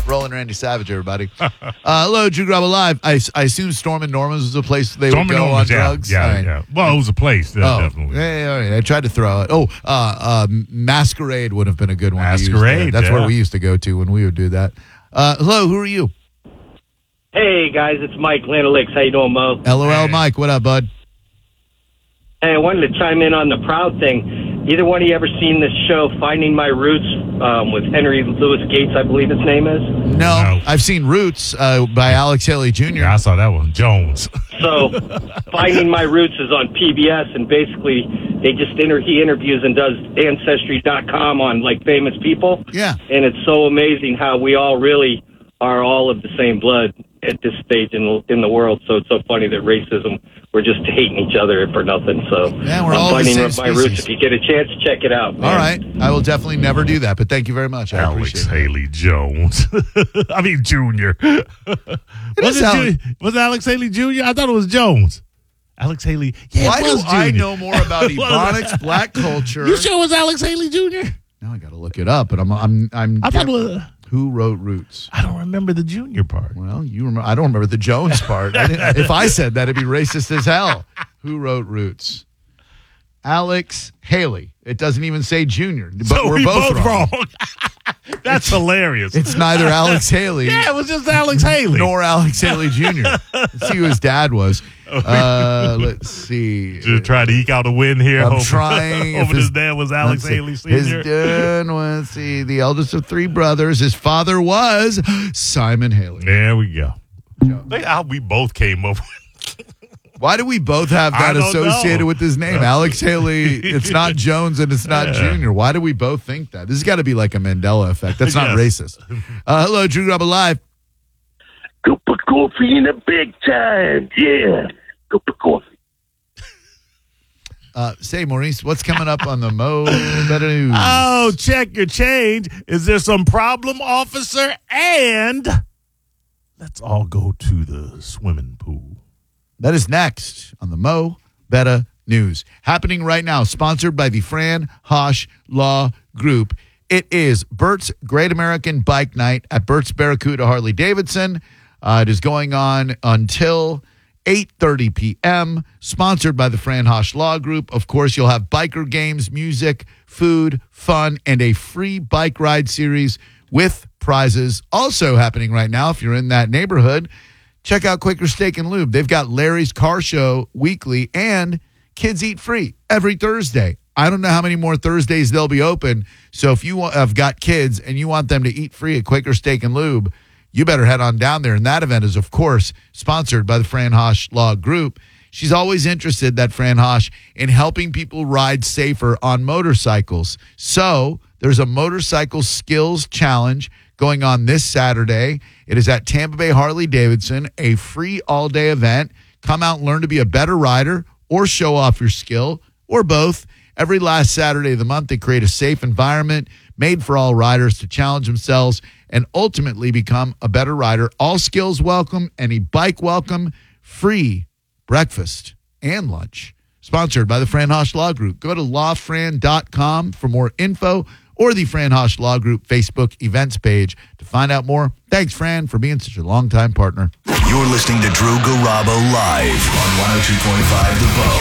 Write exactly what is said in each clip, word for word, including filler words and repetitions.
Rolling Randy Savage, everybody. uh, hello, Drew Garabo Live. I, I assume Storm and Norman's was a place they Storm would go Norman's, on yeah, drugs. Yeah, right. yeah. Well, it was a place, uh, oh, definitely. Yeah, yeah, all right. I tried to throw it. Oh, uh, uh, Masquerade would have been a good one. Masquerade, to use. That's yeah. where we used to go to when we would do that. Uh, hello, who are you? Hey, guys, it's Mike Lanalix. How you doing, Mo? L O L Hey. Mike, what up, bud? Hey, I wanted to chime in on the Proud thing. Either one of you ever seen this show, Finding My Roots, um, with Henry Louis Gates, I believe his name is? No, No. I've seen Roots uh, by Alex Haley Junior Yeah, I saw that one. Jones. So, Finding My Roots is on P B S, and basically they just inter- he interviews and does Ancestry dot com on, like, famous people. Yeah. And it's so amazing how we all really are all of the same blood at this stage in, in the world. So it's so funny that racism, we're just hating each other for nothing. So Yeah, we're I'm all the Finding same My Roots. species. If you get a chance, check it out, man. All right. I will definitely never do that, but thank you very much. I Alex appreciate it. Haley Jones. I mean, Junior. was, is it Alex- Ju- was it Alex Haley Junior? I thought it was Jones. Alex Haley. Yeah, Why it do was I Junior. know more about Ebonics, black culture? You sure it was Alex Haley Junior? Now I got to look it up, but I'm I'm I'm. I thought it was. Who wrote Roots? I don't remember the Junior part. Well, you remember. I don't remember the Jones part. I didn't- if I said that, it'd be racist as hell. Who wrote Roots? Alex Haley. It doesn't even say Junior, but So we're we both, wrong. That's hilarious. It's neither Alex Haley yeah, it was just Alex Haley. nor Alex Haley Junior Let's see who his dad was. Uh, let's see. Just trying to eke out a win here. I'm Hope- trying. if Hoping his dad was Alex let's see. Haley Senior His dad was, let's see, the eldest of three brothers. His father was Simon Haley. There we go. They, how we both came up with. Why do we both have I that don't associated know. with his name? Alex Haley, it's not Jones and it's not Yeah. Junior. Why do we both think that? This has got to be like a Mandela effect. That's not Yes. racist. Uh, hello, Drew Garabo Live. Cup of coffee in the big time. Yeah. Cup of coffee. Uh, say, Maurice, what's coming up on the Mo Better News? Oh, check your change. Is there some problem, officer? And let's all go to the swimming pool. That is next on the Mo Better News. Happening right now, sponsored by the Fran Hosh Law Group. It is Bert's Great American Bike Night at Bert's Barracuda Harley Davidson. Uh, it is going on until eight thirty p.m., sponsored by the Fran Hosh Law Group. Of course, you'll have biker games, music, food, fun, and a free bike ride series with prizes. Also happening right now, if you're in that neighborhood, check out Quaker Steak and Lube. They've got Larry's Car Show weekly and Kids Eat Free every Thursday. I don't know how many more Thursdays they'll be open. So if you wa- have got kids and you want them to eat free at Quaker Steak and Lube, you better head on down there. And that event is, of course, sponsored by the Fran Hosh Law Group. She's always interested, that Fran Hosh, in helping people ride safer on motorcycles. So there's a motorcycle skills challenge going on this Saturday. It is at Tampa Bay Harley Davidson, a free all-day event. Come out and learn to be a better rider or show off your skill or both. Every last Saturday of the month, they create a safe environment made for all riders to challenge themselves and ultimately become a better rider. All skills welcome, any bike welcome, free breakfast and lunch. Sponsored by the Fran Hosh Law Group. Go to law fran dot com for more info or the Fran Hosh Law Group Facebook events page to find out more. Thanks, Fran, for being such a longtime partner. You're listening to Drew Garabo live on one oh two point five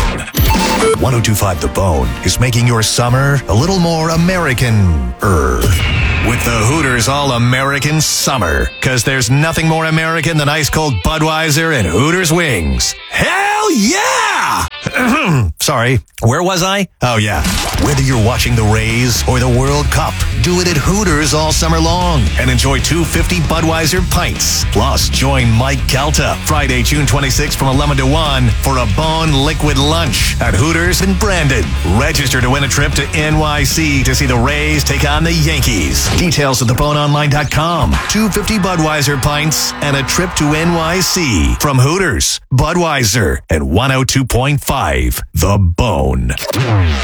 The Bone. one oh two point five The Bone is making your summer a little more American-er. With the Hooters All-American Summer. Because there's nothing more American than ice-cold Budweiser and Hooters wings. Hell yeah! Sorry, where was I? Oh, yeah. Whether you're watching the Rays or the World Cup, do it at Hooters all summer long and enjoy two fifty Budweiser pints. Plus, join Mike Calta Friday, June twenty-sixth from eleven to one for a Bone Liquid Lunch at Hooters in Brandon. Register to win a trip to N Y C to see the Rays take on the Yankees. Details at the bone online dot com. two fifty Budweiser pints and a trip to N Y C from Hooters, Budweiser, and one oh two point five The Bone.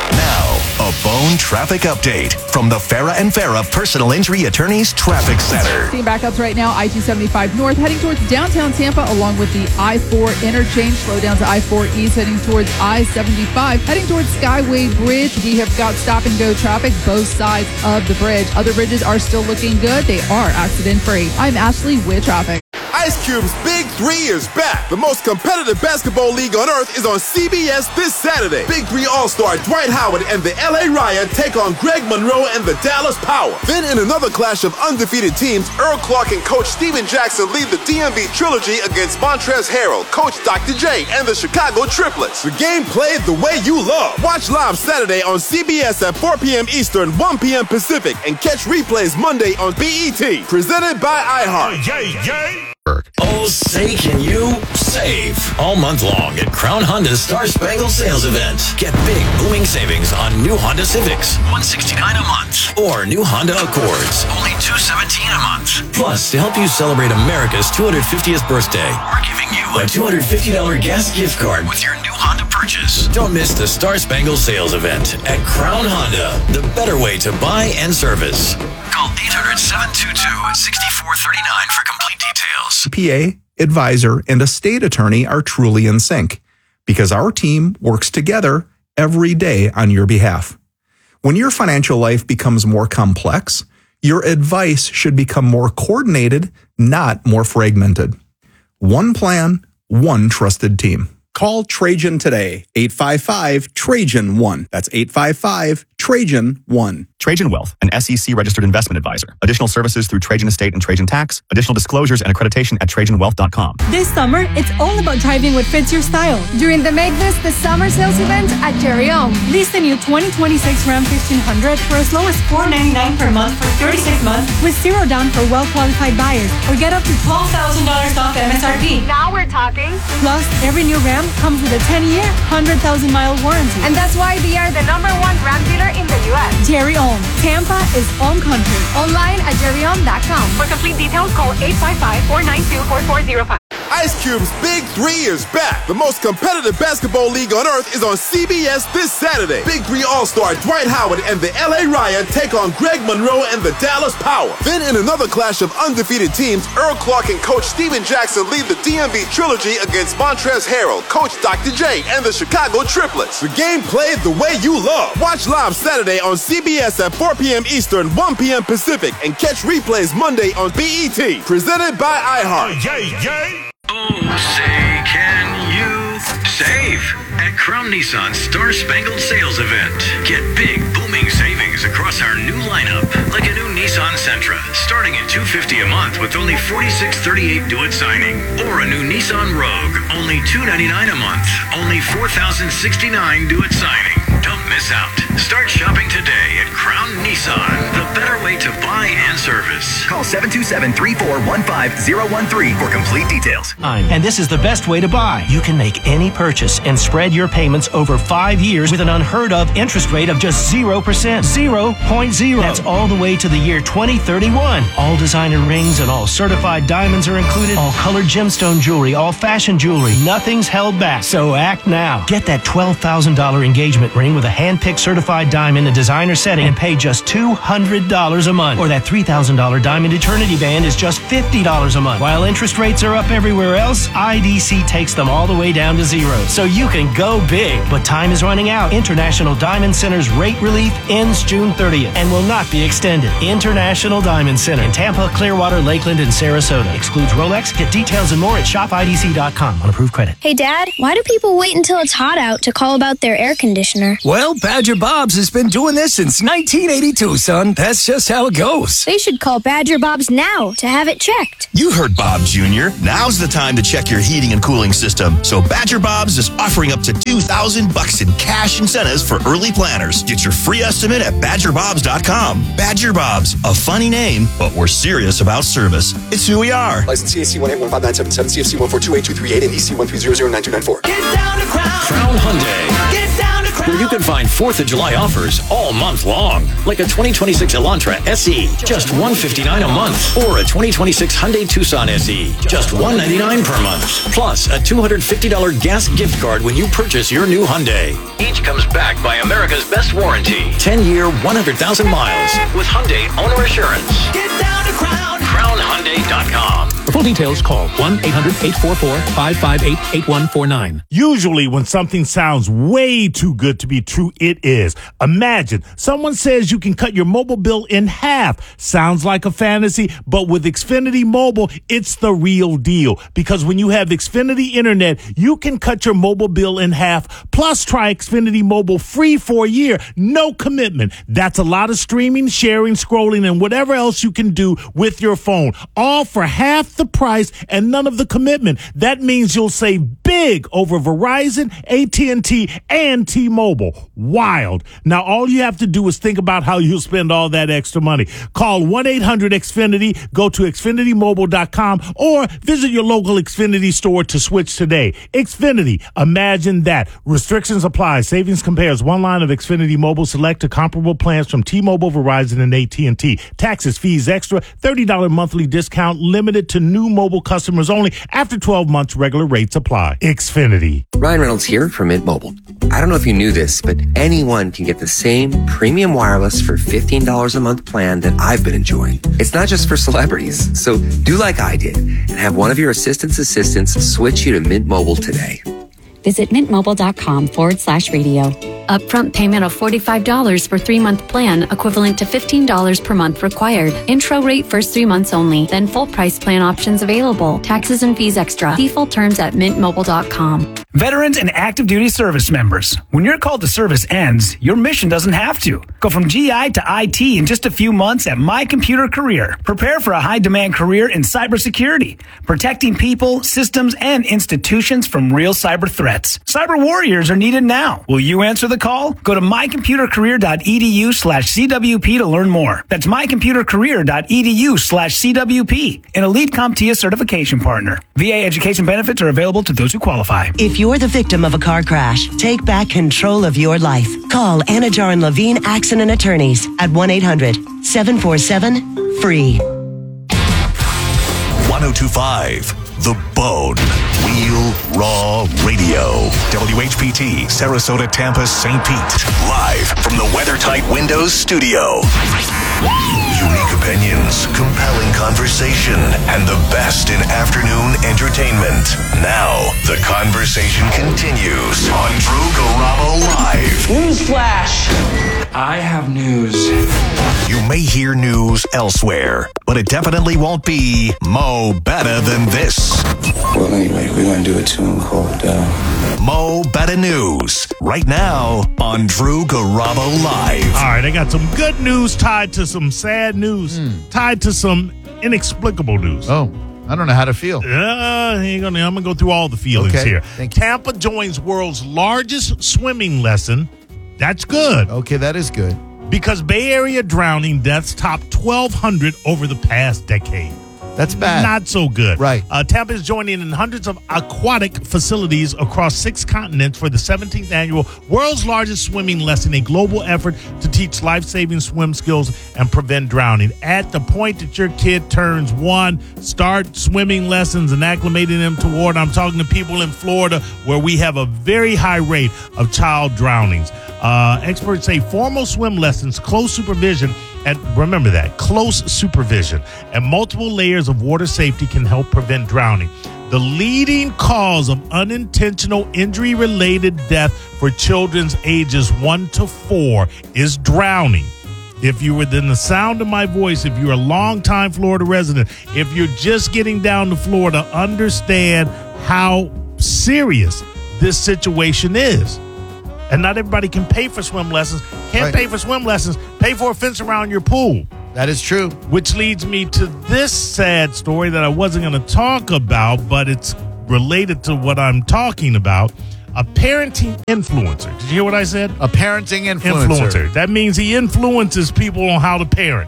Now, a Bone traffic update from the Farah and Farah Personal Injury Attorneys Traffic Center. Seeing backups right now, I two seventy-five north heading towards downtown Tampa along with the I four interchange. Slow down to I four east heading towards I seventy-five. Heading towards Skyway Bridge, we have got stop and go traffic both sides of the bridge. Other bridges are still looking good. They are accident free. I'm Ashley with traffic. Ice Cube's Big Three is back. The most competitive basketball league on earth is on C B S this Saturday. Big Three All-Star Dwight Howard and the L A Riot take on Greg Monroe and the Dallas Power. Then in another clash of undefeated teams, Earl Clark and Coach Steven Jackson lead the D M V Trilogy against Montrezl Harrell, Coach Doctor J, and the Chicago Triplets. The game played the way you love. Watch live Saturday on C B S at four p.m. Eastern, one p.m. Pacific, and catch replays Monday on B E T. Presented by iHeart. Yay, yay. Oh, say can you save all month long at Crown Honda's Star Spangled Sales Event. Get big booming savings on new Honda Civics, one hundred sixty-nine dollars a month, or new Honda Accords, only two hundred seventeen dollars a month. Plus, to help you celebrate America's two hundred fiftieth birthday, we're giving you a two hundred fifty dollars gas gift card with your new Honda purchase. Don't miss the Star Spangled Sales Event at Crown Honda, the better way to buy and service. Call eight hundred, seven two two, six four three nine for complete details. P A, advisor, and estate attorney are truly in sync because our team works together every day on your behalf. When your financial life becomes more complex, your advice should become more coordinated, not more fragmented. One plan, one trusted team. Call Trajan today, eight five five, Trajan one. That's eight five five, Trajan one. Trajan Wealth, an S E C-registered investment advisor. Additional services through Trajan Estate and Trajan Tax. Additional disclosures and accreditation at trajan wealth dot com. This summer, it's all about driving what fits your style. During the Make This the Summer Sales event at Jerry Ohm. Lease the new twenty twenty-six Ram fifteen hundred for as low as four hundred ninety-nine dollars per month for thirty-six months with zero down for well-qualified buyers, or get up to twelve thousand dollars off M S R P. Now we're talking. Plus, every new Ram comes with a ten-year, one hundred thousand mile warranty. And that's why they are the number one Ram dealer in the U S. Jerry Ohm. Tampa is Ohm country. Online at jerry ohm dot com. For complete details, call eight five five, four nine two, four four zero five. Ice Cube's Big Three is back. The most competitive basketball league on earth is on C B S this Saturday. Big Three All-Star Dwight Howard and the L A Riot take on Greg Monroe and the Dallas Power. Then in another clash of undefeated teams, Earl Clark and Coach Steven Jackson lead the D M V Trilogy against Montrezl Harrell, Coach Doctor J, and the Chicago Triplets. The game played the way you love. Watch live Saturday on C B S at four p.m. Eastern, one p.m. Pacific, and catch replays Monday on B E T. Presented by iHeart. Yay, yay. Oh, say can you save at Crown Nissan's Star Spangled Sales Event. Get big booming savings across our new lineup, like a new Nissan Sentra starting at two hundred fifty dollars a month with only forty-six thirty-eight due at signing, or a new Nissan Rogue only two hundred ninety-nine dollars a month, only four thousand sixty-nine due at signing. Don't miss out. Start shopping today at Crown Nissan, the better way to buy and service. Call seven two seven, three four one five, zero one three for complete details. And this is the best way to buy. You can make any purchase and spread your payments over five years with an unheard of interest rate of just zero percent. zero point zero. That's all the way to the year twenty thirty-one. All designer rings and all certified diamonds are included. All colored gemstone jewelry, all fashion jewelry. Nothing's held back. So act now. Get that twelve thousand dollars engagement ring with a hand-picked certified diamond, a designer setting, and pay just two hundred dollars a month. Or that three thousand dollars diamond eternity band is just fifty dollars a month. While interest rates are up everywhere else, I D C takes them all the way down to zero. So you can go big. But time is running out. International Diamond Center's rate relief ends June thirtieth and will not be extended. International Diamond Center in Tampa, Clearwater, Lakeland, and Sarasota. Excludes Rolex. Get details and more at shop I D C dot com on approved credit. Hey, Dad, why do people wait until it's hot out to call about their air conditioner? Well, Badger Bob's has been doing this since nineteen eighty-two, son. That's just how it goes. They should call Badger Bob's now to have it checked. You heard Bob Junior Now's the time to check your heating and cooling system. So Badger Bob's is offering up to two thousand bucks in cash incentives for early planners. Get your free estimate at badger bobs dot com. Badger Bob's, a funny name, but we're serious about service. It's who we are. License C A C one eight one five nine seven seven, C F C one four two eight two three eight, and E C one three zero zero nine two nine four. Get down to Crown. Crown Hyundai. Get down to Crown. where you can find fourth of July offers all month long. Like a twenty twenty-six Elantra S E, just one hundred fifty-nine dollars a month. Or a twenty twenty-six Hyundai Tucson S E, just one hundred ninety-nine dollars per month. Plus, a two hundred fifty dollars gas gift card when you purchase your new Hyundai. Each comes backed by America's best warranty. ten-year, one hundred thousand miles with Hyundai Owner Assurance. Get down to Crown. crown hyundai dot com. For full details, call one eight hundred eight four four five five eight eight one four nine. Usually when something sounds way too good to be true, it is. Imagine someone says you can cut your mobile bill in half. Sounds like a fantasy, but with Xfinity Mobile, it's the real deal. Because when you have Xfinity Internet, you can cut your mobile bill in half. Plus, try Xfinity Mobile free for a year. No commitment. That's a lot of streaming, sharing, scrolling, and whatever else you can do with your phone. All for half the price and none of the commitment. That means you'll save big over Verizon, A T and T, and T-Mobile. Wild. Now, all you have to do is think about how you'll spend all that extra money. Call one eight hundred X Finity, go to xfinity mobile dot com, or visit your local Xfinity store to switch today. Xfinity, imagine that. Restrictions apply. Savings compares one line of Xfinity Mobile select to comparable plans from T-Mobile, Verizon, and A T and T. Taxes, fees, extra, thirty dollars monthly discount, limited to new mobile customers only. After twelve months, regular rates apply. Xfinity. Ryan Reynolds here from Mint Mobile. I don't know if you knew this, but anyone can get the same premium wireless for fifteen dollars a month plan that I've been enjoying. It's not just for celebrities. So do like I did and have one of your assistant's assistants switch you to Mint Mobile today. Visit mintmobile.com forward slash radio. Upfront payment of forty-five dollars for three-month plan, equivalent to fifteen dollars per month required. Intro rate first three months only, then full price plan options available. Taxes and fees extra. See full terms at mint mobile dot com. Veterans and active duty service members, when your call to service ends, your mission doesn't have to. Go from G I to I T in just a few months at My Computer Career. Prepare for a high-demand career in cybersecurity, protecting people, systems, and institutions from real cyber threats. Cyber warriors are needed now. Will you answer the call? Go to mycomputercareer.edu slash CWP to learn more. That's mycomputercareer.edu slash CWP, an Elite CompTIA certification partner. V A education benefits are available to those who qualify. If you're the victim of a car crash, take back control of your life. Call Anna Jar and Levine Accident Attorneys at one eight hundred seven four seven F R E E. one oh two point five The Bone. Real Raw Radio. W H P T, Sarasota, Tampa, Saint Pete. Live from the WeatherTight Windows studio. Unique opinions, compelling conversation, and the best in afternoon entertainment. Now, the conversation continues on Drew Garabo Live. Newsflash! I have news. You may hear news elsewhere, but it definitely won't be Mo Better Than This. Well, anyway, we're going to do a tune called uh... Mo Better News, right now on Drew Garabo Live. All right, I got some good news tied to some sad news, mm. tied to some inexplicable news. Oh, I don't know how to feel. Uh, ain't gonna, I'm going to go through all the feelings okay, here. Thank you. Tampa joins world's largest swimming lesson. That's good. Okay, that is good. Because Bay Area drowning deaths topped twelve hundred over the past decade. That's bad. Not so good. Right. Uh, Tampa is joining in hundreds of aquatic facilities across six continents for the seventeenth annual World's Largest Swimming Lesson, a global effort to teach life-saving swim skills and prevent drowning. At the point that your kid turns one, start swimming lessons and acclimating them toward. I'm talking to people in Florida where we have a very high rate of child drownings. Uh, experts say formal swim lessons, close supervision, and remember that, close supervision and multiple layers of water safety can help prevent drowning. The leading cause of unintentional injury-related death for children's ages one to four is drowning. If you were within the sound of my voice, if you're a longtime Florida resident, if you're just getting down to Florida, understand how serious this situation is. And not everybody can pay for swim lessons. Can't right. pay for swim lessons. Pay for a fence around your pool. That is true. Which leads me to this sad story that I wasn't going to talk about, but it's related to what I'm talking about. A parenting influencer. Did you hear what I said? A parenting influencer. Influencer. That means he influences people on how to parent.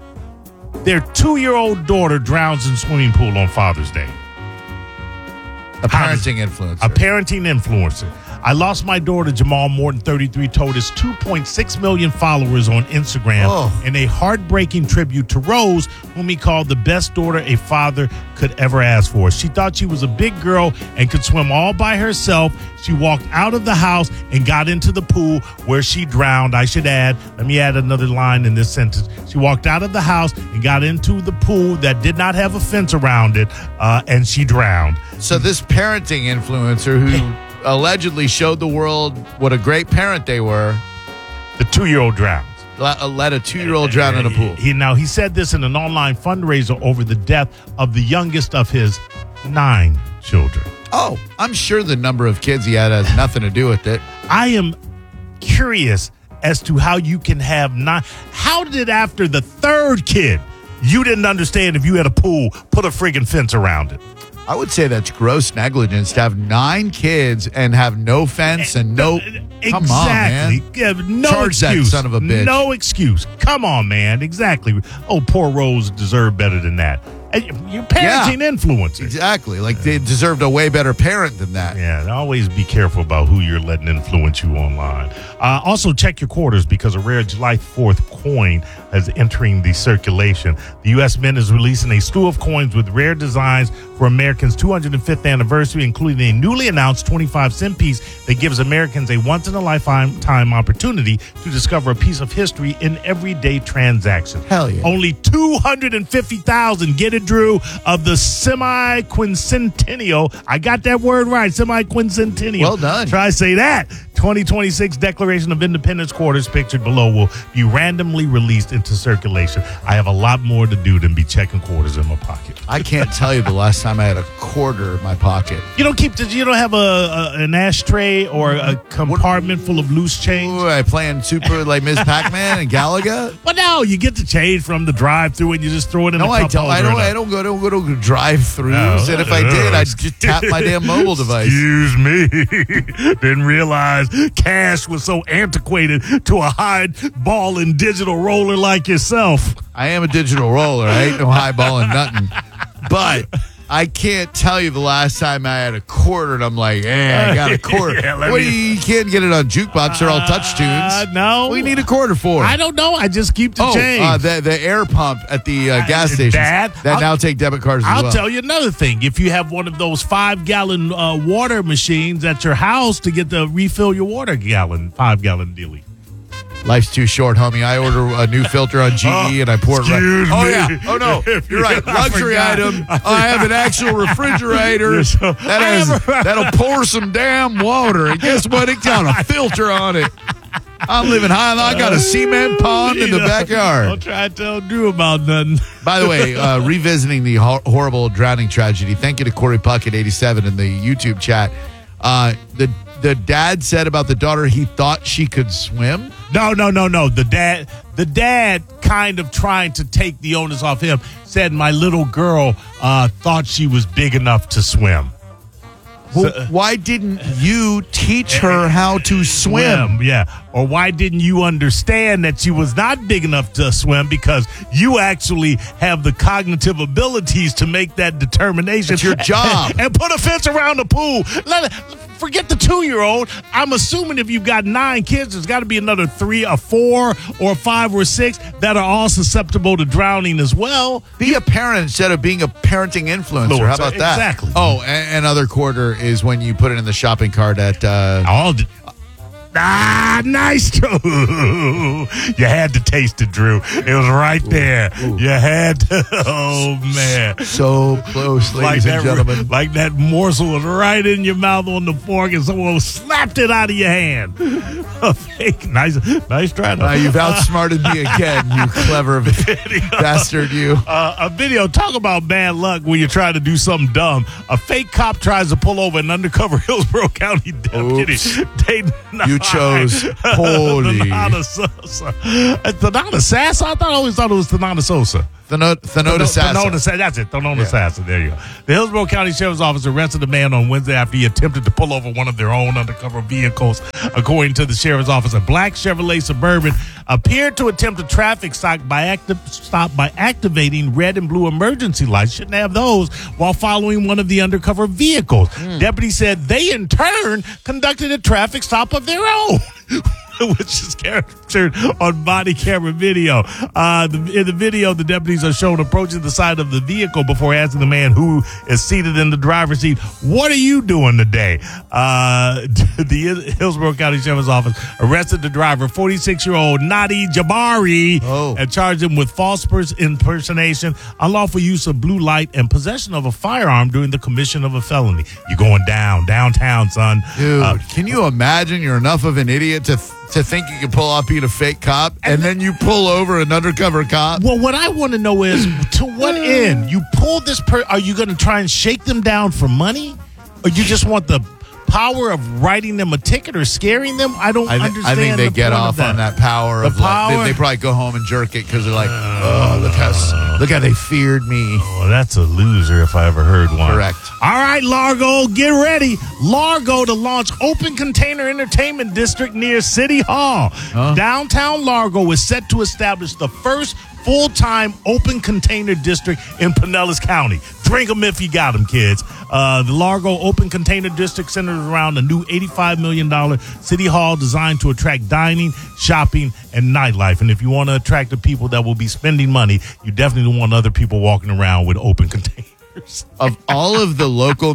Their two-year-old daughter drowns in swimming pool on Father's Day. A parenting influencer. A parenting influencer. I lost my daughter, Jamal Morton, thirty-three, told his two point six million followers on Instagram Oh. in a heartbreaking tribute to Rose, whom he called the best daughter a father could ever ask for. She thought she was a big girl and could swim all by herself. She walked out of the house and got into the pool where she drowned. I should add, let me add another line in this sentence. She walked out of the house and got into the pool that did not have a fence around it, uh, and she drowned. So this parenting influencer who allegedly showed the world what a great parent they were, the two-year-old drowned. Let, let a two-year-old drown in a pool. He, now, he said this in an online fundraiser over the death of the youngest of his nine children. Oh, I'm sure the number of kids he had has nothing to do with it. I am curious as to how you can have nine. How did after the third kid, you didn't understand if you had a pool, put a friggin' fence around it? I would say that's gross negligence to have nine kids and have no fence and no. Exactly. Come on, man. Yeah, no Charge that excuse. son of a bitch. No excuse. Come on, man. Exactly. Oh, poor Rose deserved better than that. And you're parenting Yeah. influencers. Exactly. Like they deserved a way better parent than that. Yeah, and always be careful about who you're letting influence you online. Uh, also, check your quarters because a rare July fourth coin is entering the circulation. The U S Mint is releasing a slew of coins with rare designs for Americans' two hundred fifth anniversary, including a newly announced twenty-five cent piece that gives Americans a once-in-a-lifetime opportunity to discover a piece of history in everyday transactions. Hell yeah. Only two hundred fifty thousand, get it, Drew, of the semi-quincentennial. I got that word right, semi-quincentennial. Well done. Try to say that. twenty twenty-six Declaration of Independence quarters pictured below will be randomly released into circulation. I have a lot more to do than be checking quarters in my pocket. I can't tell you the last time I had a quarter in my pocket. You don't keep the, you don't have a, a an ashtray or a compartment full of loose change? Ooh, I playing Super like Miz Pac-Man and Galaga? Well, no, you get the change from the drive-through and you just throw it in No, the I cup don't. I holder don't. and I don't go. I don't go to drive-throughs. No. And if I did, I'd just tap my damn mobile device. Excuse me. Didn't realize cash was so antiquated to a high balling digital roller like yourself. I am a digital roller. I ain't no highballing nothing. But I can't tell you the last time I had a quarter and I'm like, eh, I got a quarter. Yeah, let well, me- you can't get it on jukebox. They're all touch tunes. Uh, no. What do you need a quarter for? I don't know. I just keep the oh, change. uh, the, the air pump at the uh, gas Uh, stations Dad, that I'll- now take debit cards as I'll well. tell you another thing. If you have one of those five-gallon uh, water machines at your house to get to refill your water gallon, five-gallon dealie. Life's too short, homie. I order a new filter on G E Oh, and I pour it right. excuse Oh, me. yeah. Oh, no. If You're you- right. I Luxury forgot. item. I I have an actual refrigerator You're so- that I has, have a- that'll pour some damn water. And guess what? It got a filter on it. I'm living high. I got a cement pond in the backyard. Don't try to tell Drew about nothing. By the way, uh, revisiting the hor- horrible drowning tragedy, thank you to Corey Puckett, eighty-seven, in the YouTube chat. Uh, the the dad said about the daughter he thought she could swim. No, no, no, no. The dad, the dad, kind of trying to take the onus off him, said my little girl uh, thought she was big enough to swim. Well, why didn't you teach her how to swim? Yeah. Or why didn't you understand that she was not big enough to swim because you actually have the cognitive abilities to make that determination. It's your job. And, and put a fence around the pool. Let it, forget the two-year-old. I'm assuming if you've got nine kids, there's got to be another three or four or five or six that are all susceptible to drowning as well. Be a parent instead of being a parenting influencer. How about that? Exactly. Oh, and another quarter is when you put it in the shopping cart at. Uh, all. Ah, nice. You had to taste it, Drew. It was right there. Ooh, ooh. You had to. Oh, man. So close, ladies like and that, gentlemen. Like that morsel was right in your mouth on the fork and someone slapped it out of your hand. Fake. Nice, nice try. Uh, you've outsmarted me again, you clever bastard, you. Uh, a video, talk about bad luck when you're trying to do something dumb. A fake cop tries to pull over an undercover Hillsborough County deputy. They You chose poorly. Tanana Sosa. Uh, Tanana Sass? I thought I always thought it was Tanana Sosa. Thano- Thanode Assassin. Thanode Assassin. That's it. Thanode Yeah. Assassin. There you go. The Hillsborough County Sheriff's Office arrested a man on Wednesday after he attempted to pull over one of their own undercover vehicles. According to the Sheriff's Office, a black Chevrolet Suburban appeared to attempt a traffic stop by, acti- stop by activating red and blue emergency lights. Shouldn't have those while following one of the undercover vehicles. Mm. Deputies said they, in turn, conducted a traffic stop of their own. Which is captured on body camera video. Uh, the, in the video, the deputies are shown approaching the side of the vehicle before asking the man who is seated in the driver's seat, "What are you doing today?" Uh, the Hillsborough County Sheriff's Office arrested the driver, forty-six-year-old Nadi Jabari, oh. and charged him with false pers- impersonation, unlawful use of blue light, and possession of a firearm during the commission of a felony. You're going down, downtown, son. Dude, uh, can you imagine you're enough of an idiot to... Th- to think you can pull off being a fake cop, and, and then you pull over an undercover cop? Well, what I want to know is, to what end? You pull this per... Are you going to try and shake them down for money? Or you just want the power of writing them a ticket or scaring them? I don't I th- understand. I think they the get point off of that. on that power. The of power? Like, they, they probably go home and jerk it because they're like, oh, look how, look how they feared me. Oh, that's a loser if I ever heard one. Correct. All right, Largo, get ready. Largo to launch Open Container Entertainment District near City Hall. Huh? Downtown Largo is set to establish the first full-time open container district in Pinellas County. Drink them if you got them, kids. Uh, the Largo Open Container District centers around a new eighty-five million dollars city hall designed to attract dining, shopping, and nightlife. And if you want to attract the people that will be spending money, you definitely don't want other people walking around with open containers. Of all of the local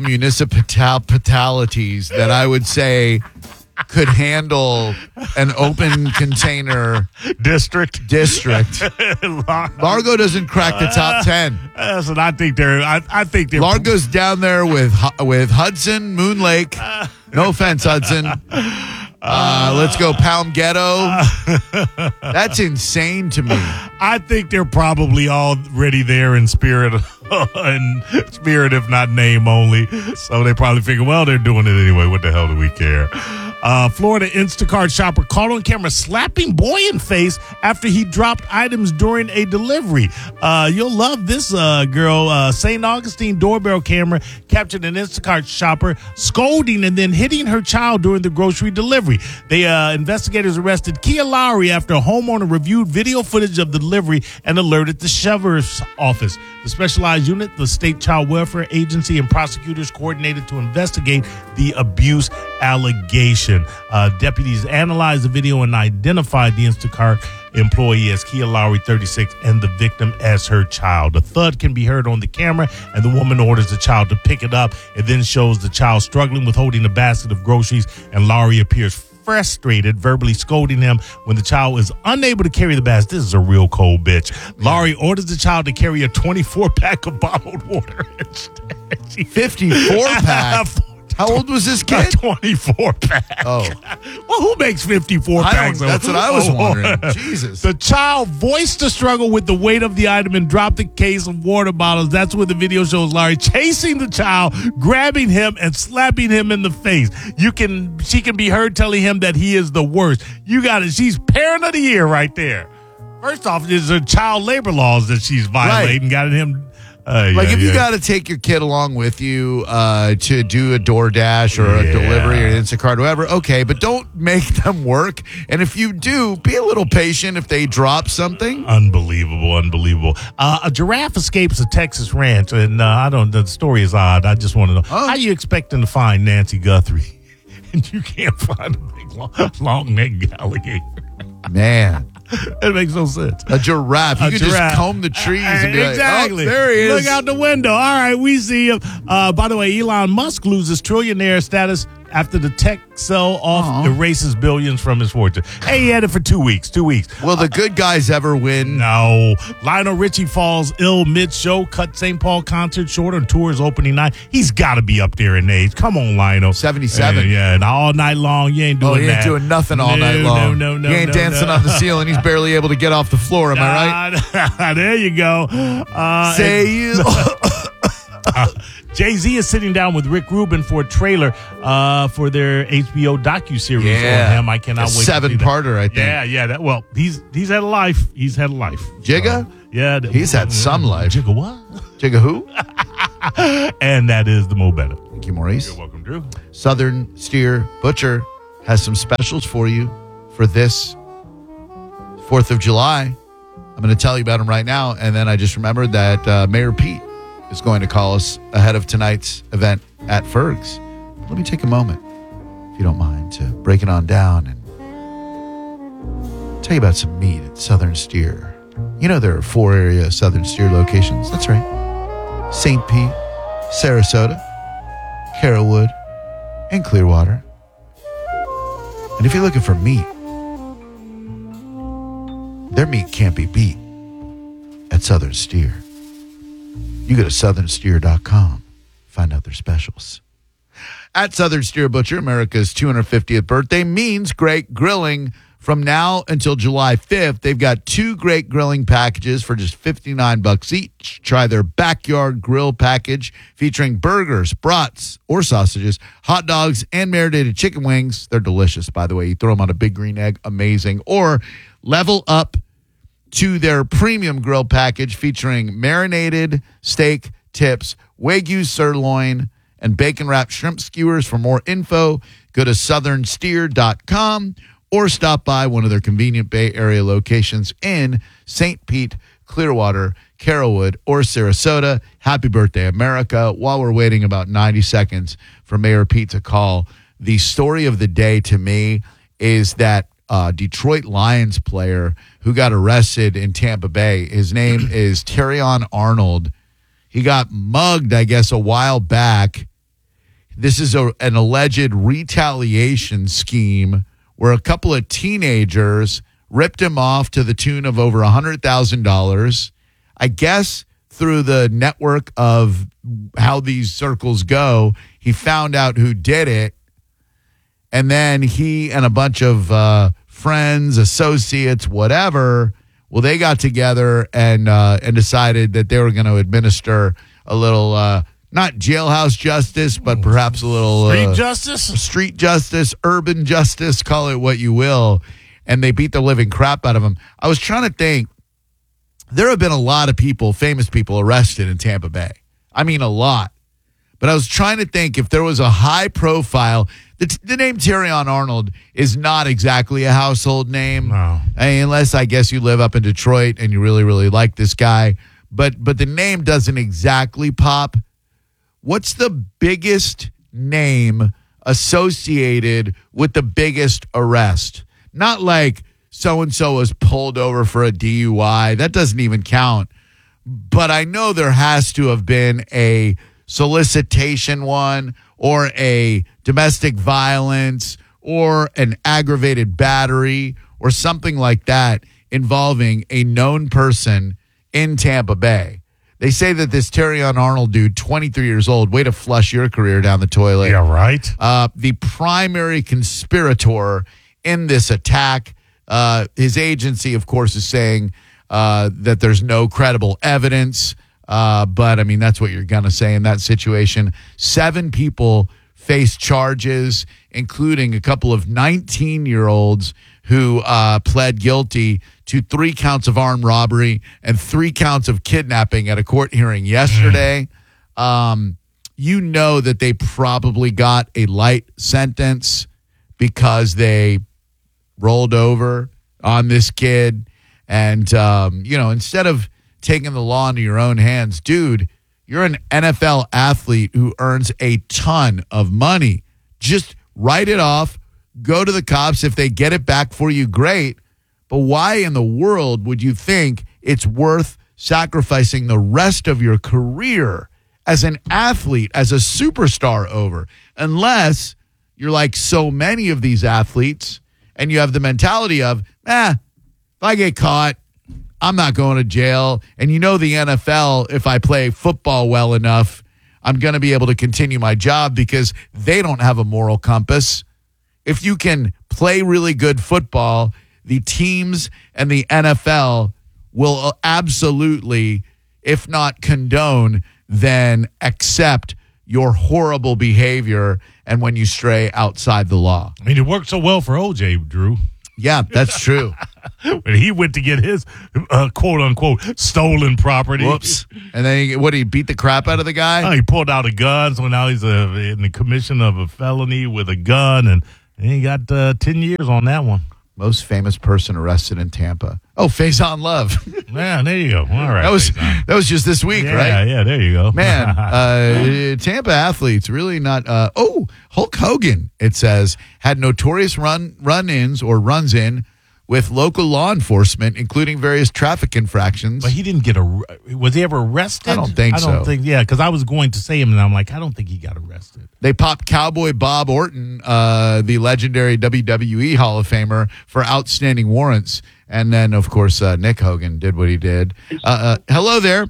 municipalities that I would say could handle an open container district. District. Largo doesn't crack the top ten. Uh, so I think they're. I, I think they're. Largo's down there with with Hudson, Moon Lake. No offense, Hudson. Uh, let's go Palm Ghetto. That's insane to me. I think they're probably already there in spirit, in spirit, if not name only. So they probably figure, well, they're doing it anyway. What the hell do we care? Uh, Florida Instacart shopper caught on camera slapping boy in face after he dropped items during a delivery. Uh, you'll love this uh, girl. Uh, Saint Augustine doorbell camera captured an Instacart shopper scolding and then hitting her child during the grocery delivery. The uh, investigators arrested Kia Lowry after a homeowner reviewed video footage of the delivery and alerted the sheriff's office. The specialized unit, the State Child Welfare Agency, and prosecutors coordinated to investigate the abuse allegation. Uh, deputies analyzed the video and identified the Instacart employee as Kia Lowry, thirty-six, and the victim as her child. The thud can be heard on the camera, and the woman orders the child to pick it up. It then shows the child struggling with holding a basket of groceries, and Lowry appears frustrated, verbally scolding him when the child is unable to carry the basket. This is a real cold bitch. Lowry orders the child to carry a twenty-four pack of bottled water. fifty-four pack? How old was this kid? A twenty-four pack. Oh. Well, who makes fifty-four I packs? don't- that's what I was wondering. Jesus. The child voiced the struggle with the weight of the item and dropped the case of water bottles. That's when the video shows Larry chasing the child, grabbing him, and slapping him in the face. You can, she can be heard telling him that he is the worst. You got it. She's parent of the year right there. First off, there's the child labor laws that she's violating. Right. Got him. Uh, Like yeah, if you yeah. got to take your kid along with you uh, to do a DoorDash or a Yeah. delivery or an Instacart, whatever, okay, but don't make them work. And if you do, be a little patient if they drop something. Unbelievable, unbelievable. Uh, a giraffe escapes a Texas ranch, and uh, I don't. The story is odd. I just want to know Oh. how you expecting to find Nancy Guthrie, and you can't find a big long, long necked alligator. Man. It makes no sense. A giraffe. You A could giraffe. just comb the trees and be exactly. like, oh, there he is. Look out the window. All right, we see him. Uh, by the way, Elon Musk loses trillionaire status after the tech sell-off erases billions from his fortune. Hey, he had it for two weeks. Two weeks. Will the good guys ever win? No. Lionel Richie falls ill mid-show, cut Saint Paul concert short on tour's opening night. He's got to be up there in age. Come on, Lionel. seventy-seven. Yeah, yeah, and all night long, you ain't doing Oh, he ain't that. doing nothing all No, night long. No, no, no, He ain't no, dancing no. on the ceiling. He's barely able to get off the floor. Am I right? There you go. Uh, Say and- you. Uh, Jay-Z is sitting down with Rick Rubin for a trailer uh, for their H B O docuseries Yeah. on him. I cannot A wait. seven-parter, I think. Yeah, yeah. That, well, he's he's had a life. He's had a life. Jigga? So, Yeah. He's had some life. Jigga what? Jigga who? And that is the Mo Better. Thank you, Maurice. You're welcome, Drew. Southern Steer Butcher has some specials for you for this fourth of July. I'm going to tell you about them right now. And then I just remembered that uh, Mayor Pete is going to call us ahead of tonight's event at Ferg's. Let me take a moment, if you don't mind, to break it on down and tell you about some meat at Southern Steer. You know there are four area Southern Steer locations. That's right. Saint Pete, Sarasota, Carrollwood, and Clearwater. And if you're looking for meat, their meat can't be beat at Southern Steer. You go to southern steer dot com, find out their specials. At Southern Steer Butcher, America's two hundred fiftieth birthday means great grilling. From now until July fifth, they've got two great grilling packages for just fifty-nine bucks each. Try their backyard grill package featuring burgers, brats, or sausages, hot dogs, and marinated chicken wings. They're delicious, by the way. You throw them on a big green egg, amazing. Or level up to their premium grill package featuring marinated steak tips, Wagyu sirloin, and bacon-wrapped shrimp skewers. For more info, go to southern steer dot com or stop by one of their convenient Bay Area locations in Saint Pete, Clearwater, Carrollwood, or Sarasota. Happy birthday, America. While we're waiting about ninety seconds for Mayor Pete to call, the story of the day to me is that uh, Detroit Lions player who got arrested in Tampa Bay, his name is Terrion Arnold. He got mugged, I guess, a while back. This is a, an alleged retaliation scheme where a couple of teenagers ripped him off to the tune of over one hundred thousand dollars. I guess through the network of how these circles go, he found out who did it. And then he and a bunch of uh, friends, associates, whatever, well, they got together and uh, and decided that they were going to administer a little, uh, not jailhouse justice, but perhaps a little Street uh, justice? street justice, urban justice, call it what you will. And they beat the living crap out of him. I was trying to think, there have been a lot of people, famous people, arrested in Tampa Bay. I mean, a lot. But I was trying to think if there was a high profile. The, the name Terrion Arnold is not exactly a household name. No. I mean, unless I guess you live up in Detroit and you really, really like this guy. But but the name doesn't exactly pop. What's the biggest name associated with the biggest arrest? Not like so-and-so was pulled over for a D U I. That doesn't even count. But I know there has to have been a solicitation one or a domestic violence or an aggravated battery or something like that involving a known person in Tampa Bay. They say that this Terrion Arnold dude, twenty-three years old, way to flush your career down the toilet. Yeah, right. Uh, the primary conspirator in this attack. Uh, his agency, of course, is saying uh, that there's no credible evidence. Uh, but, I mean, that's what you're going to say in that situation. Seven people face charges, including a couple of nineteen-year-olds who uh, pled guilty to three counts of armed robbery and three counts of kidnapping at a court hearing yesterday. Um, you know that they probably got a light sentence because they rolled over on this kid. And, um, you know, instead of taking the law into your own hands, dude, you're an N F L athlete who earns a ton of money. Just write it off. Go to the cops. If they get it back for you, great. But why in the world would you think it's worth sacrificing the rest of your career as an athlete, as a superstar over? Unless you're like so many of these athletes and you have the mentality of, eh, if I get caught, I'm not going to jail. And you know the N F L, if I play football well enough, I'm going to be able to continue my job because they don't have a moral compass. If you can play really good football, the teams and the N F L will absolutely, if not condone, then accept your horrible behavior and when you stray outside the law. I mean, it worked so well for O J, Drew. Yeah, that's true. When he went to get his uh, quote unquote stolen property. Whoops. And then, he, what, he beat the crap out of the guy? Oh, he pulled out a gun, so now he's uh, in the commission of a felony with a gun, and, and he got uh, ten years on that one. Most famous person arrested in Tampa. Oh, Faison Love. Yeah, there you go. All right. That was Faison. that was just this week, yeah, right? Yeah, yeah, there you go. Man, uh, Tampa athletes really not. Uh, oh, Hulk Hogan, it says, had notorious run run-ins or runs-in with local law enforcement, including various traffic infractions. But he didn't get a. Was he ever arrested? I don't think I so. don't think. Yeah, because I was going to say him, and I'm like, I don't think he got arrested. They popped Cowboy Bob Orton, uh, the legendary W W E Hall of Famer, for outstanding warrants. And then, of course, uh, Nick Hogan did what he did. Uh, uh, hello there.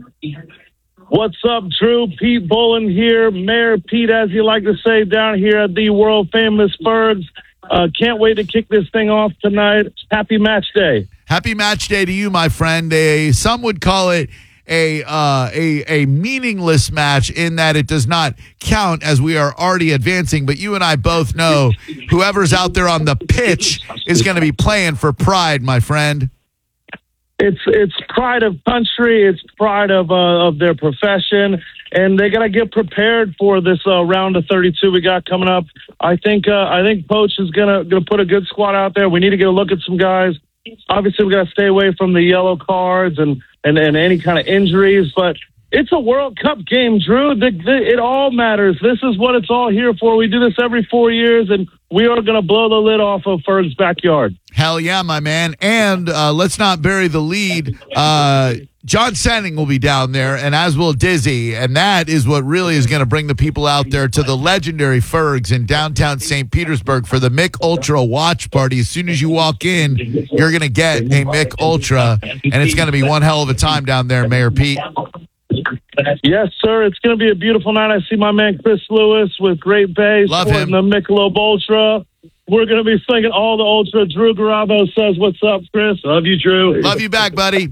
What's up, Drew? Pete Bolin here. Mayor Pete, as you like to say, down here at the world-famous Fergs. Uh, can't wait to kick this thing off tonight. Happy match day. Happy match day to you, my friend. A, some would call it a, uh, a a meaningless match in that it does not count as we are already advancing. But you and I both know whoever's out there on the pitch is going to be playing for pride, my friend. It's it's pride of country. It's pride of uh, of their profession, and they got to get prepared for this uh, round of thirty-two we got coming up. I think uh, I think Poach is gonna gonna put a good squad out there. We need to get a look at some guys. Obviously, we got to stay away from the yellow cards and, and, and any kind of injuries. But it's a World Cup game, Drew. The, the, it all matters. This is what it's all here for. We do this every four years, and we are going to blow the lid off of Ferg's backyard. Hell yeah, my man. And uh, let's not bury the lead. Uh, John Senning will be down there, and as will Dizzy. And that is what really is going to bring the people out there to the legendary Fergs in downtown Saint Petersburg for the Mick Ultra watch party. As soon as you walk in, you're going to get a Mick Ultra, and it's going to be one hell of a time down there, Mayor Pete. Yes, sir. It's going to be a beautiful night. I see my man Chris Lewis with Great Bay Love sporting him. the Michelob Ultra. We're going to be singing all the Ultra. Drew Garabo says, "What's up, Chris?" Love you, Drew. Love you back, buddy.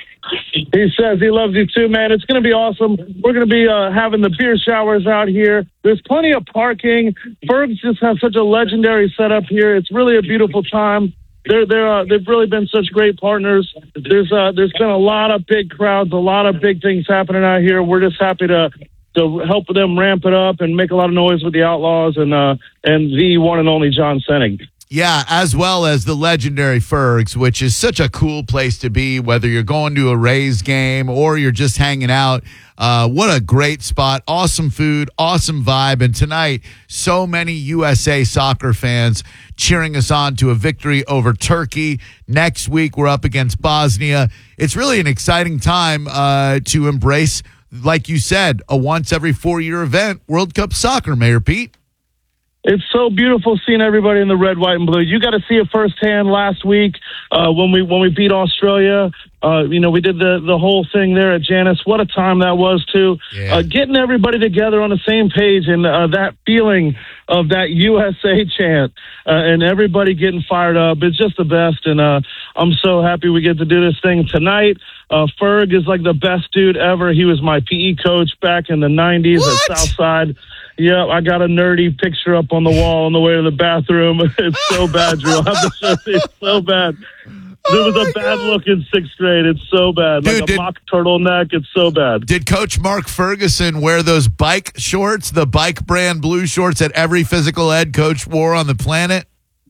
He says he loves you too, man. It's going to be awesome. We're going to be uh, having the beer showers out here. There's plenty of parking. Fergs just has such a legendary setup here. It's really a beautiful time. They're they're uh, they've really been such great partners. There's uh, there's been a lot of big crowds, a lot of big things happening out here. We're just happy to to help them ramp it up and make a lot of noise with the Outlaws and uh, and the one and only John Senning. Yeah, as well as the legendary Fergs, which is such a cool place to be, whether you're going to a Rays game or you're just hanging out. Uh, what a great spot. Awesome food, awesome vibe. And tonight, so many U S A soccer fans cheering us on to a victory over Turkey. Next week, we're up against Bosnia. It's really an exciting time uh, to embrace, like you said, a once every four-year event, World Cup soccer, Mayor Pete. It's so beautiful seeing everybody in the red, white, and blue. You got to see it firsthand last week uh, when we when we beat Australia. Uh, you know, we did the, the whole thing there at Janice. What a time that was, too. Yeah. Uh, getting everybody together on the same page and uh, that feeling of that U S A chant uh, and everybody getting fired up. It's just the best, and uh, I'm so happy we get to do this thing tonight. Uh, Ferg is like the best dude ever. He was my P E coach back in the nineties what? at Southside. Yeah, I got a nerdy picture up on the wall on the way to the bathroom. It's so bad, Drew. I have to show you. It's so bad. There was a bad look in sixth grade. It's so bad. Dude, like a did, mock turtleneck. It's so bad. Did Coach Mark Ferguson wear those bike shorts, the bike brand blue shorts that every physical ed coach wore on the planet?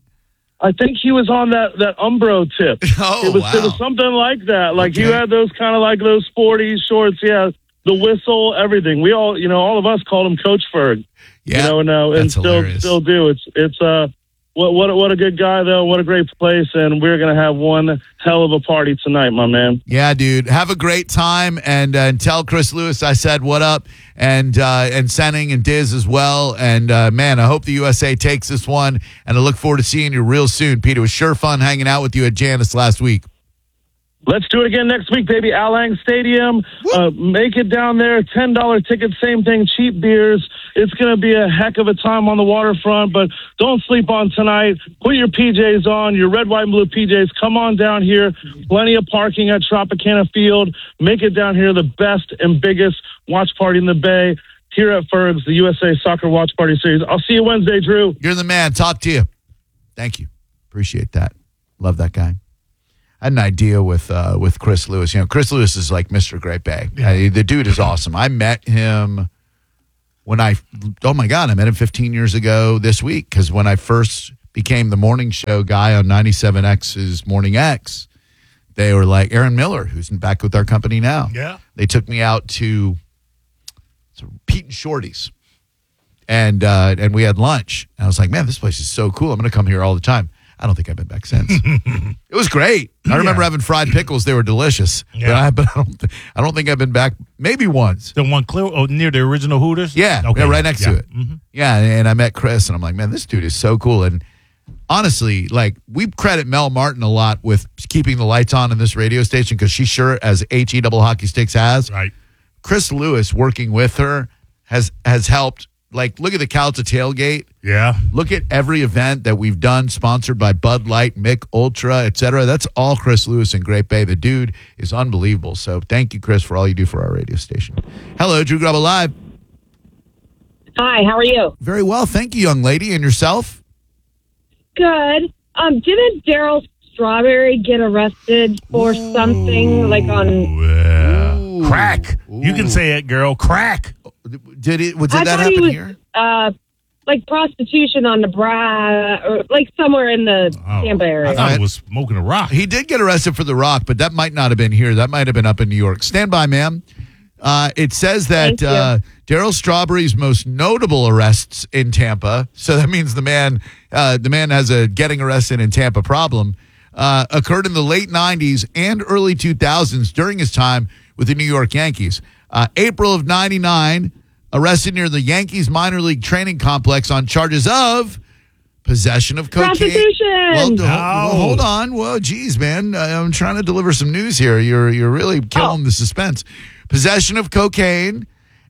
I think he was on that, that Umbro tip. Oh, it was, wow. It was something like that. Like okay. you had those kind of like those sporty shorts. Yeah, the whistle, everything. We all, you know, all of us called him Coach Ferg. Yeah, you know, and, uh, and still hilarious. still do. It's it's uh what what a- what a good guy though. What a great place, and we're gonna have one hell of a party tonight, my man. Yeah, dude. Have a great time, and, uh, and tell Chris Lewis I said what up, and uh, and Senning and Diz as well. And uh, man, I hope the U S A takes this one, and I look forward to seeing you real soon, Pete. It was sure fun hanging out with you at Janice last week. Let's do it again next week, baby. Al Lang Stadium. Uh, make it down there. ten dollar tickets, same thing, cheap beers. It's going to be a heck of a time on the waterfront, but don't sleep on tonight. Put your P Js on, your red, white, and blue P Js. Come on down here. Plenty of parking at Tropicana Field. Make it down here the best and biggest watch party in the Bay here at Ferg's, the U S A Soccer Watch Party Series. I'll see you Wednesday, Drew. You're the man. Talk to you. Thank you. Appreciate that. Love that guy. I had an idea with uh, with Chris Lewis. You know, Chris Lewis is like Mister Great Bay. Yeah. Uh, the dude is awesome. I met him when I, oh my God, I met him fifteen years ago this week because when I first became the morning show guy on ninety-seven X's Morning X, they were like, Aaron Miller, who's back with our company now. Yeah. They took me out to Pete and Shorty's, and uh, and we had lunch. And I was like, man, this place is so cool. I'm going to come here all the time. I don't think I've been back since. It was great. I remember Yeah. having fried pickles. They were delicious. Yeah. But, I, but I, don't th- I don't think I've been back maybe once. The one clear oh, near the original Hooters? Yeah, Okay, yeah, right next yeah. to it. Mhm. Yeah, and I met Chris, and I'm like, man, this dude is so cool. And honestly, like, we credit Mel Martin a lot with keeping the lights on in this radio station because she sure, as H E double hockey sticks has, right. Chris Lewis working with her has has helped. Like, look at the Calta tailgate. Yeah. Look at every event that we've done, sponsored by Bud Light, Mick Ultra, et cetera. That's all Chris Lewis in Great Bay. The dude is unbelievable. So thank you, Chris, for all you do for our radio station. Hello, Drew Grubba Live. Hi, how are you? Very well. Thank you, young lady. And yourself? Good. Um, didn't Daryl Strawberry get arrested for something like on? Yeah. Crack. You can say it, girl. Crack. Did it? Did I that thought he happen was, here? Uh, like prostitution on Nebraska, or like somewhere in the Tampa area. I thought he was smoking a rock. He did get arrested for the rock, but that might not have been here. That might have been up in New York. Stand by, ma'am. Uh, it says that Thank you. uh, Daryl Strawberry's most notable arrests in Tampa, so that means the man, uh, the man has a getting arrested in Tampa problem, uh, occurred in the late nineties and early two thousands during his time with the New York Yankees. Uh, April of ninety-nine, arrested near the Yankees minor league training complex on charges of possession of cocaine. Prostitution. Well, No. well, hold on. Well, geez, man, I'm trying to deliver some news here. You're you're really killing Oh. the suspense. Possession of cocaine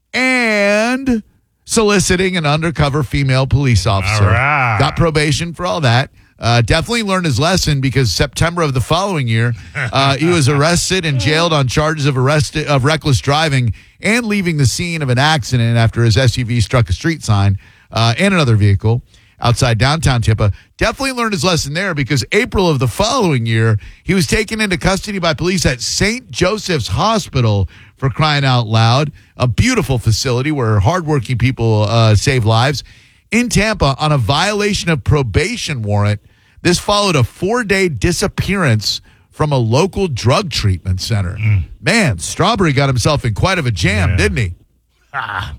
and soliciting an undercover female police officer. All right. Got probation for all that. Uh, definitely learned his lesson because September of the following year, uh, he was arrested and jailed on charges of arrested of reckless driving and leaving the scene of an accident after his S U V struck a street sign uh, and another vehicle outside downtown Tampa. Definitely learned his lesson there because April of the following year, he was taken into custody by police at Saint Joseph's Hospital, for crying out loud, a beautiful facility where hardworking people uh, save lives, in Tampa on a violation of probation warrant. This followed a four-day disappearance from a local drug treatment center. Man, Strawberry got himself in quite of a jam, Yeah. didn't he? Ah.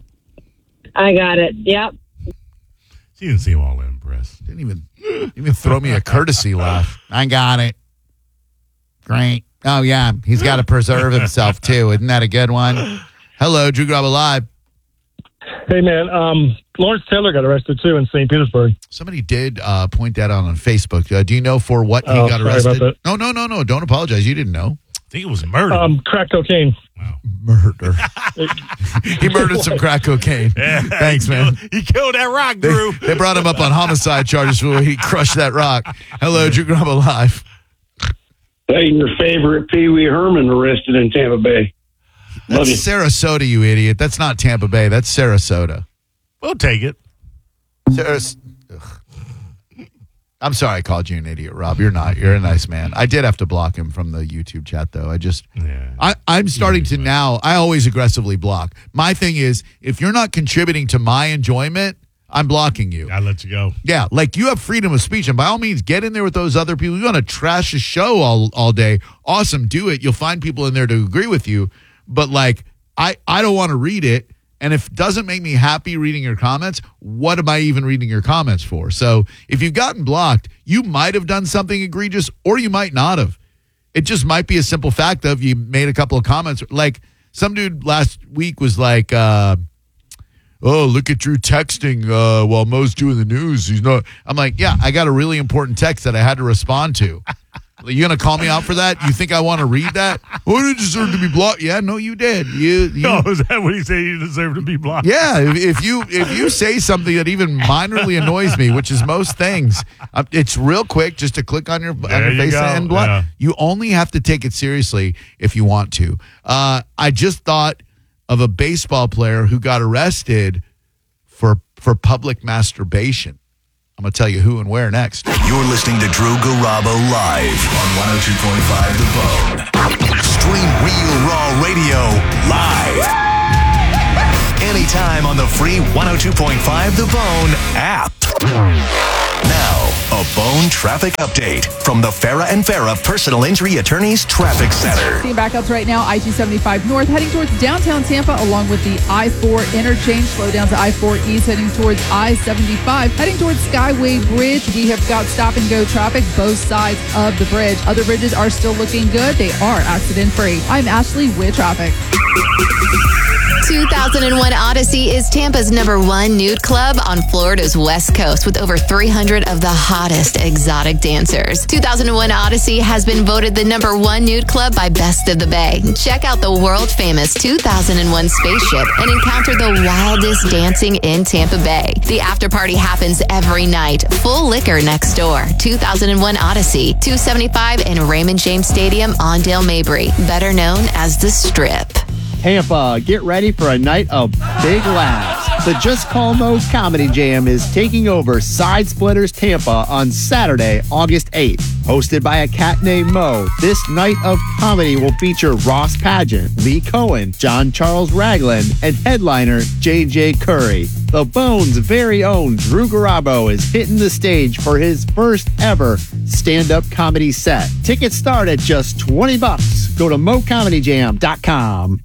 I got it. Yep. She didn't seem all impressed. Didn't even even throw me a courtesy laugh. I got it. Great. Oh, yeah. He's got to preserve himself, too. Isn't that a good one? Hello, Drew Grubba Live. Hey, man. Um, Lawrence Taylor got arrested, too, in Saint Petersburg. Somebody did uh, point that out on Facebook. Uh, do you know for what he Oh, got sorry arrested? about that. No, no, no, no. Don't apologize. You didn't know. I think it was murder. Um, crack cocaine. Murder. He murdered some crack cocaine. Thanks, man. He killed that rock, They, Drew. they brought him up on homicide charges for he crushed that rock. Hello, Drew Grubba Live. Hey, your favorite Pee Wee Herman arrested in Tampa Bay. Love That's you. Sarasota, you idiot. That's not Tampa Bay. That's Sarasota. We'll take it. Saras- Ugh. I'm sorry I called you an idiot, Rob. You're not. You're a nice man. I did have to block him from the YouTube chat, though. I just, Yeah. I, I'm starting to now, I always aggressively block. My thing is, if you're not contributing to my enjoyment, I'm blocking you. I let you go. Yeah, like you have freedom of speech, and by all means, get in there with those other people. You want to trash a show all, all day? Awesome, do it. You'll find people in there to agree with you. But like, I, I don't want to read it, and if it doesn't make me happy reading your comments, what am I even reading your comments for? So if you've gotten blocked, you might have done something egregious, or you might not have. It just might be a simple fact of you made a couple of comments. Like some dude last week was like, uh, oh, look at Drew texting uh, while Mo's doing the news. He's not. I'm like, yeah, I got a really important text that I had to respond to. You gonna call me out for that? You think I want to read that? Oh, you deserve to be blocked. Yeah, no, you did. You, you No, is that what he said? You deserve to be blocked. yeah. If, if you if you say something that even minorly annoys me, which is most things, uh, it's real quick just to click on your on There your you face go. and block. Yeah. You only have to take it seriously if you want to. Uh, I just thought of a baseball player who got arrested for for public masturbation. I'm going to tell you who and where next. You're listening to Drew Garabo live on one oh two point five The Bone. Stream Real Raw Radio live. Anytime on the free one oh two point five The Bone app. Now, a Bone traffic update from the Farah and Farah Personal Injury Attorneys Traffic Center. Seeing backups right now, I two seventy-five north heading towards downtown Tampa along with the I four interchange. Slow down to I four east heading towards I seventy-five. Heading towards Skyway Bridge, we have got stop and go traffic both sides of the bridge. Other bridges are still looking good. They are accident free. I'm Ashley with traffic. two thousand one Odyssey is Tampa's number one nude club on Florida's West Coast with over three hundred of the hottest exotic dancers. two thousand one Odyssey has been voted the number one nude club by Best of the Bay. Check out the world-famous two thousand one spaceship and encounter the wildest dancing in Tampa Bay. The after party happens every night. Full liquor next door. two thousand one Odyssey, two seventy-five in Raymond James Stadium on Dale Mabry, better known as The Strip. Tampa, get ready for a night of big laughs. The Just Call Mo's Comedy Jam is taking over Side Splitters Tampa on Saturday, August eighth. Hosted by a cat named Mo, this night of comedy will feature Ross Pageant, Lee Cohen, John Charles Ragland, and headliner J J Curry. The Bone's very own Drew Garabo is hitting the stage for his first ever stand-up comedy set. Tickets start at just twenty bucks. Go to mo comedy jam dot com.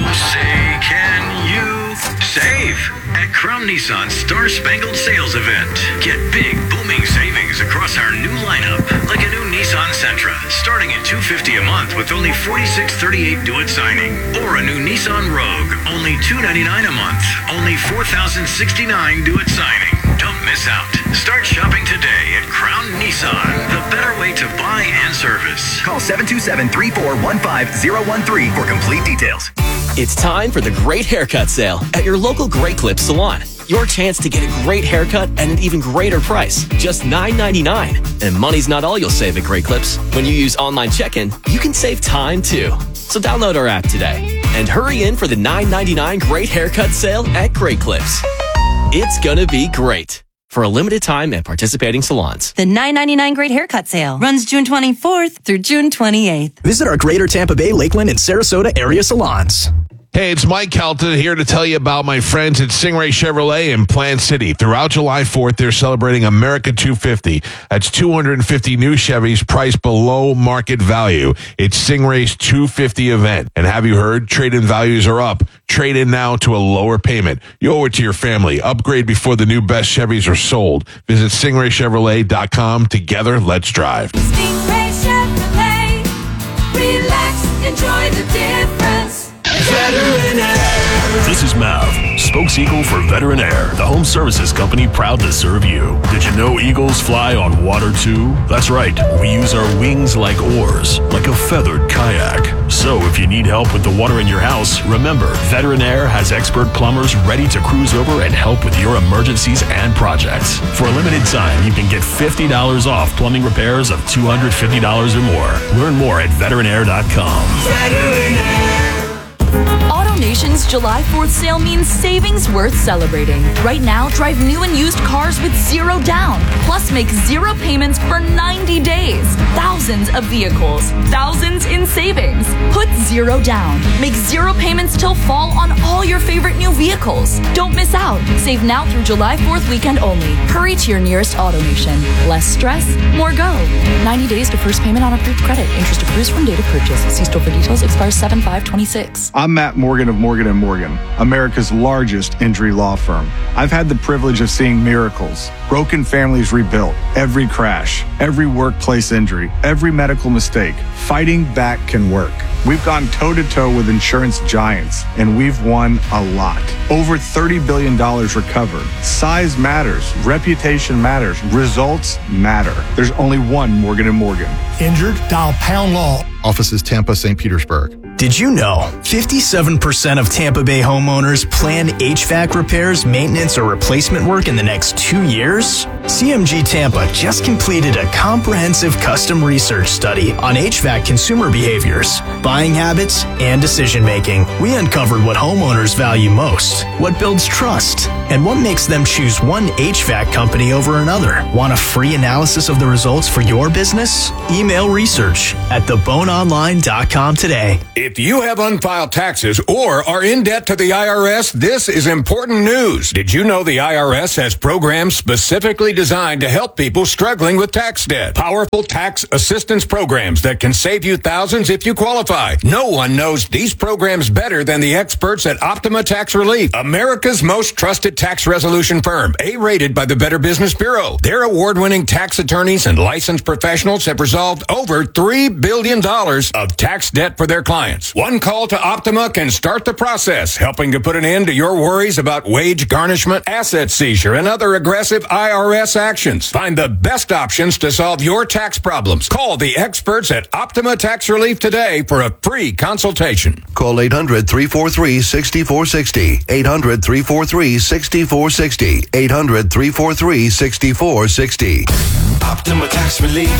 Say, can you save at Crown Nissan's Star Spangled Sales Event? Get big, booming savings across our new lineup, like a new Nissan Sentra, starting at two hundred fifty dollars a month with only forty-six thirty-eight due at signing, or a new Nissan Rogue, only two hundred ninety-nine dollars a month, only four thousand sixty-nine dollars due at signing. Don't miss out. Start shopping today at Crown Nissan, the better way to buy and service. Call seven two seven, three four one five zero one three for complete details. It's time for the Great Haircut Sale at your local Great Clips salon. Your chance to get a great haircut at an even greater price, just nine ninety-nine. And money's not all you'll save at Great Clips. When you use online check-in, you can save time too. So download our app today and hurry in for the nine ninety-nine Great Haircut Sale at Great Clips. It's gonna be great. For a limited time at participating salons. The nine ninety-nine Great Haircut Sale runs June twenty-fourth through June twenty-eighth. Visit our Greater Tampa Bay, Lakeland, and Sarasota area salons. Hey, it's Mike Kelton here to tell you about my friends at Stingray Chevrolet in Plant City. Throughout July fourth, they're celebrating America two fifty. That's two hundred fifty new Chevys priced below market value. It's Stingray's two fifty event. And have you heard? Trade-in values are up. Trade in now to a lower payment. You owe it to your family. Upgrade before the new best Chevys are sold. Visit stingray chevrolet dot com. Together, let's drive. Stingray Chevrolet. Relax, enjoy the difference. Veteran Air. This is Mav, spokes eagle for Veteran Air, the home services company proud to serve you. Did you know eagles fly on water too? That's right, we use our wings like oars, like a feathered kayak. So if you need help with the water in your house, remember, Veteran Air has expert plumbers ready to cruise over and help with your emergencies and projects. For a limited time, you can get fifty dollars off plumbing repairs of two hundred fifty dollars or more. Learn more at veteran air dot com. Veteran Air. AutoNation's July fourth sale means savings worth celebrating. Right now, drive new and used cars with zero down. Plus, make zero payments for ninety days. Thousands of vehicles. Thousands in savings. Put zero down. Make zero payments till fall on all your favorite new vehicles. Don't miss out. Save now through July fourth weekend only. Hurry to your nearest AutoNation. Less stress, more go. ninety days to first payment on approved credit. Interest accrues from date of purchase. See store for details. Expires seven five twenty-six. I'm Matt Morgan of Morgan and Morgan, America's largest injury law firm. I've had the privilege of seeing miracles, broken families rebuilt, every crash, every workplace injury, every medical mistake. Fighting back can work. We've gone toe-to-toe with insurance giants, and we've won a lot. Over thirty billion dollars recovered. Size matters. Reputation matters. Results matter. There's only one Morgan and Morgan. Injured? Dial Pound Law. Offices Tampa, Saint Petersburg. Did you know fifty-seven percent of Tampa Bay homeowners plan H V A C repairs, maintenance, or replacement work in the next two years? C M G Tampa just completed a comprehensive custom research study on H V A C consumer behaviors, buying habits, and decision making. We uncovered what homeowners value most, what builds trust, and what makes them choose one H V A C company over another. Want a free analysis of the results for your business? Email research at the bone online dot com today. If you have unfiled taxes or are in debt to the I R S, this is important news. Did you know the I R S has programs specifically designed to help people struggling with tax debt? Powerful tax assistance programs that can save you thousands if you qualify. No one knows these programs better than the experts at Optima Tax Relief, America's most trusted tax resolution firm, A-rated by the Better Business Bureau. Their award-winning tax attorneys and licensed professionals have resolved over three billion dollars of tax debt for their clients. One call to Optima can start the process, helping to put an end to your worries about wage garnishment, asset seizure, and other aggressive I R S actions. Find the best options to solve your tax problems. Call the experts at Optima Tax Relief today for a free consultation. Call eight hundred, three four three, six four six zero. eight hundred, three four three, six four six zero. eight hundred, three four three, six four six zero. Optima Tax Relief.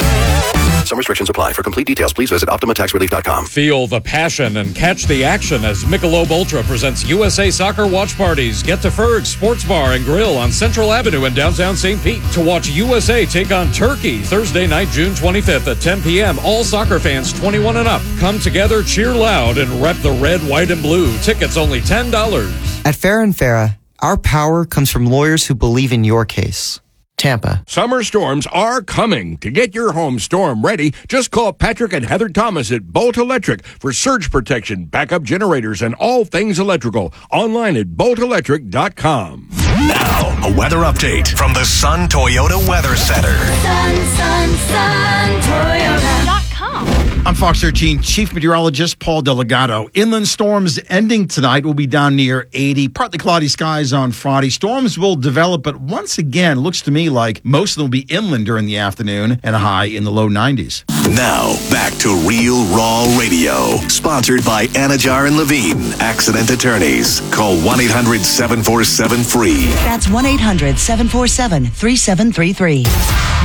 Some restrictions apply. For complete details, please visit optima tax relief dot com. Feel the passion and catch the action as Michelob Ultra presents U S A Soccer Watch Parties. Get to Ferg's Sports Bar and Grill on Central Avenue in downtown Saint Pete to watch U S A take on Turkey Thursday night, June twenty-fifth at ten p.m. All soccer fans twenty-one and up. Come together, cheer loud, and rep the red, white, and blue. Tickets only ten dollars. At Farah and Farah, our power comes from lawyers who believe in your case. Tampa. Summer storms are coming. To get your home storm ready, just call Patrick and Heather Thomas at Bolt Electric for surge protection, backup generators, and all things electrical. Online at bolt electric dot com. Now, a weather update from the Sun Toyota Weather Center. Sun, sun, sun, Toyota dot com. I'm Fox thirteen Chief Meteorologist Paul Delgado. Inland storms ending tonight will be down near eighty. Partly cloudy skies on Friday. Storms will develop, but once again, looks to me like most of them will be inland during the afternoon and a high in the low nineties. Now, back to Real Raw Radio. Sponsored by Anajar and Levine, Accident Attorneys. Call one eight hundred, seven four seven, F R E E. That's one eight hundred, seven four seven, three seven three three.